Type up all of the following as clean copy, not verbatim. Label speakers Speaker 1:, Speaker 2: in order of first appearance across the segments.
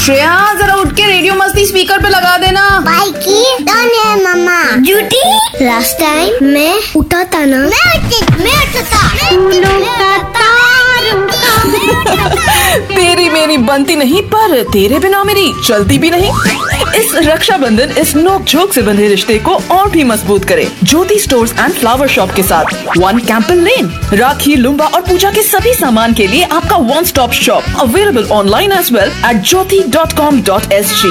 Speaker 1: श्रेया जरा उठ के रेडियो मस्ती स्पीकर पे लगा देना।
Speaker 2: बाइकी डन है मम्मा। जूठी लास्ट टाइम मैं उठा था ना। मैं उठा था।
Speaker 1: तेरी मेरी बनती नहीं, पर तेरे बिना मेरी चलती भी नहीं। इस रक्षाबंधन इस नोक झोंक से बंधे रिश्ते को और भी मजबूत करे ज्योति स्टोर्स एंड फ्लावर शॉप के साथ। 1 कैंपल लेन, राखी, लुम्बा और पूजा के सभी सामान के लिए आपका one stop shop. Available online as well at jyoti.com.sg।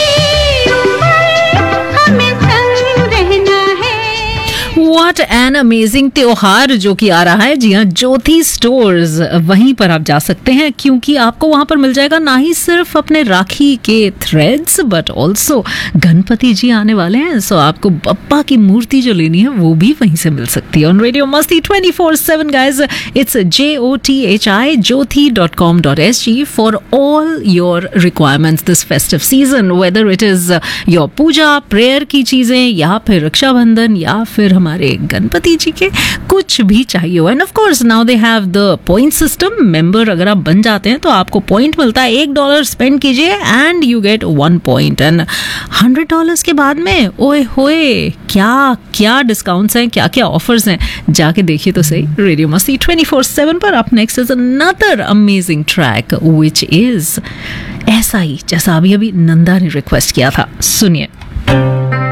Speaker 3: What an amazing त्योहार जो कि आ रहा है। जी हाँ, ज्योति स्टोर्स, वहीं पर आप जा सकते हैं क्योंकि आपको वहां पर मिल जाएगा ना ही सिर्फ अपने राखी के थ्रेड्स बट ऑल्सो गणपति जी आने वाले हैं। सो आपको बप्पा की मूर्ति जो लेनी है वो भी वहीं से मिल सकती है। ऑन रेडियो मस्ती 24/7 guys, it's JOTHI jyoti.com.sg for all your requirements this festive season, whether it is your Puja prayer की चीजें या फिर रक्षाबंधन या फिर हमारे गणपति जी के कुछ भी चाहिए हो। End of course now they have the point system. Member अगर आप बन जाते हैं तो आपको पॉइंट मिलता है। $1 स्पेंड कीजिए and you get 1 point. And $100 के बाद में ओए होए क्या क्या डिस्काउंट्स हैं, क्या क्या ऑफर्स हैं, जाके देखिए तो सही। रेडियो मस्ती 24/7 पर up next is another amazing track which is ऐसा ही जैसा अभी नंदा ने रिक्वेस्ट किया था। सुनिए।